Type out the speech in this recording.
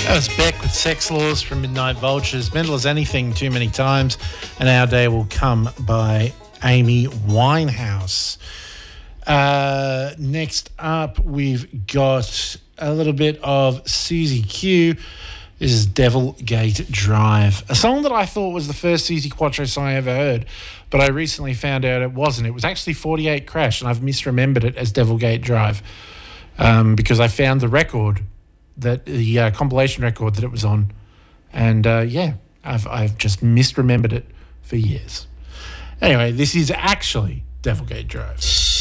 That was Beck with Sex Laws from Midnight Vultures. Mental as Anything, Too Many Times, and Our Day Will Come by Amy Winehouse. Next up, we've got a little bit of Susie Q. This is Devil Gate Drive, a song that I thought was the first Susie Quattro song I ever heard, but I recently found out it wasn't. It was actually 48 Crash, and I've misremembered it as Devil Gate Drive because I found the record, that the compilation record that it was on, and I've just misremembered it for years. Anyway, this is actually Devil Gate Drive.